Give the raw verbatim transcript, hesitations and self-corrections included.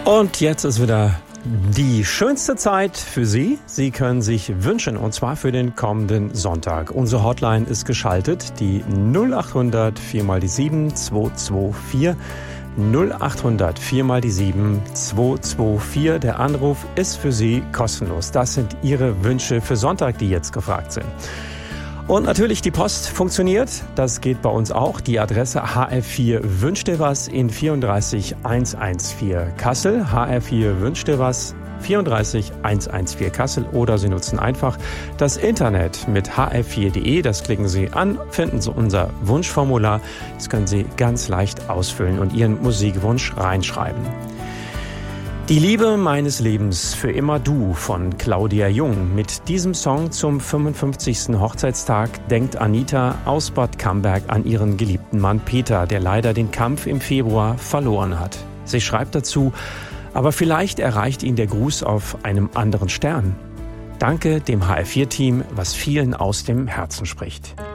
Und jetzt ist wieder die schönste Zeit für Sie. Sie können sich wünschen, und zwar für den kommenden Sonntag. Unsere Hotline ist geschaltet, die null acht hundert vier mal die sieben zwei zwei vier. null acht hundert vier mal die sieben zwei zwei vier. Der Anruf ist für Sie kostenlos. Das sind Ihre Wünsche für Sonntag, die jetzt gefragt sind. Und natürlich die Post funktioniert, das geht bei uns auch. Die Adresse H R vier Wünsch dir was in vierunddreißig hundertvierzehn Kassel. H R vier Wünsch dir was, vierunddreißig hundertvierzehn Kassel. Oder Sie nutzen einfach das Internet mit h r vier punkt d e. Das klicken Sie an, finden Sie unser Wunschformular. Das können Sie ganz leicht ausfüllen und Ihren Musikwunsch reinschreiben. Die Liebe meines Lebens, für immer du von Claudia Jung. Mit diesem Song zum fünfundfünfzigsten Hochzeitstag denkt Anita aus Bad Camberg an ihren geliebten Mann Peter, der leider den Kampf im Februar verloren hat. Sie schreibt dazu, aber vielleicht erreicht ihn der Gruß auf einem anderen Stern. Danke dem H R vier Team, was vielen aus dem Herzen spricht.